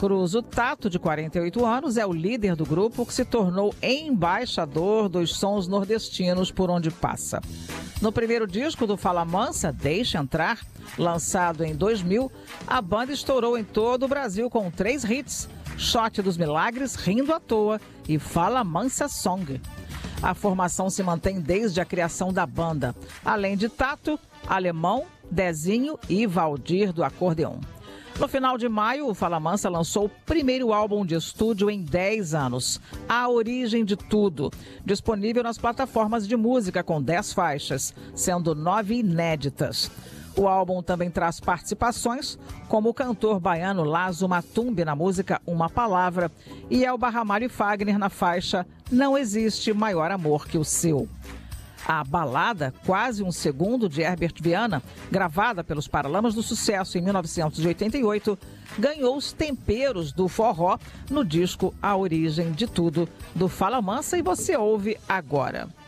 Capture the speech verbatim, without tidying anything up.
Cruz. O Tato, de quarenta e oito anos, é o líder do grupo que se tornou embaixador dos sons nordestinos por onde passa. No primeiro disco do Fala Mansa, Deixa Entrar, lançado em dois mil, a banda estourou em todo o Brasil com três hits: Shot dos Milagres, Rindo à Toa e Fala Mansa Song. A formação se mantém desde a criação da banda, além de Tato, Alemão, Dezinho e Valdir do acordeon. No final de maio, o Fala Mansa lançou o primeiro álbum de estúdio em dez anos, A Origem de Tudo, disponível nas plataformas de música com dez faixas, sendo nove inéditas. O álbum também traz participações, como o cantor baiano Lazo Matumbi na música Uma Palavra e Elba Ramalho e Fagner na faixa Não Existe Maior Amor que o Seu. A balada, Quase um Segundo, de Herbert Viana, gravada pelos Paralamas do Sucesso em mil novecentos e oitenta e oito, ganhou os temperos do forró no disco A Origem de Tudo, do Fala Mansa, e você ouve agora.